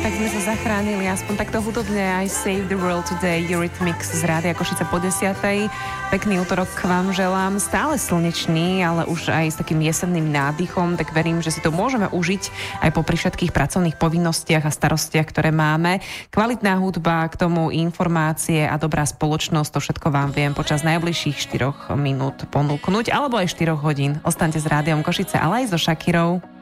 Tak sme sa zachránili aspoň takto hudobne aj Save the World Today, Eurythmics z Rádia Košice po 10. Pekný útorok k vám želám, stále slnečný, ale už aj s takým jesenným nádychom, tak verím, že si to môžeme užiť aj popri všetkých pracovných povinnostiach a starostiach, ktoré máme. Kvalitná hudba, k tomu informácie a dobrá spoločnosť, to všetko vám viem počas najbližších 4 minút ponúknuť, alebo aj 4 hodín. Ostaňte s Rádiom Košice, ale aj so Shakirou.